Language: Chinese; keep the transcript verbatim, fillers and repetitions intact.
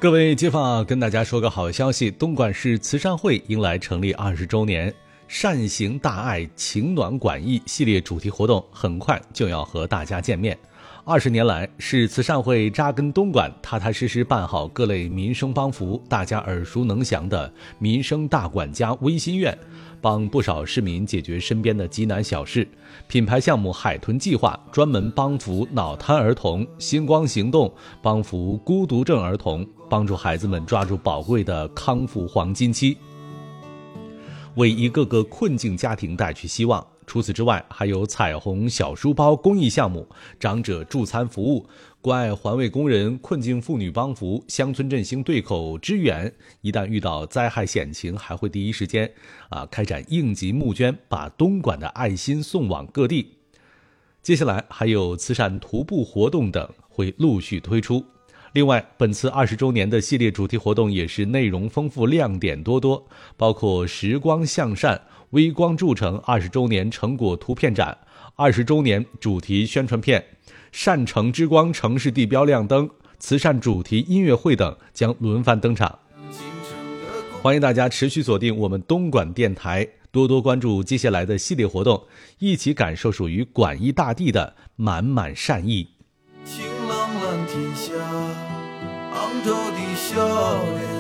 各位街坊啊，跟大家说个好消息，东莞市慈善会迎来成立二十周年，善行大爱情暖馆益系列主题活动很快就要和大家见面。二十年来，市慈善会扎根东莞，踏踏实实办好各类民生帮扶，大家耳熟能详的民生大管家微心愿，帮不少市民解决身边的急难小事。品牌项目海豚计划专门帮扶脑瘫儿童，星光行动帮扶孤独症儿童，帮助孩子们抓住宝贵的康复黄金期，为一个个困境家庭带去希望。除此之外，还有彩虹小书包公益项目、长者助餐服务、关爱环卫工人、困境妇女帮扶、乡村振兴对口支援。一旦遇到灾害险情，还会第一时间啊开展应急募捐，把东莞的爱心送往各地。接下来还有慈善徒步活动等会陆续推出。另外，本次二十周年的系列主题活动也是内容丰富、亮点多多，包括时光向善、微光铸成二十周年成果图片展、二十周年主题宣传片、善城之光城市地标亮灯、慈善主题音乐会等将轮番登场。欢迎大家持续锁定我们东莞电台，多多关注接下来的系列活动，一起感受属于管益大地的满满善意。 晴朗蓝天下，昂头的笑脸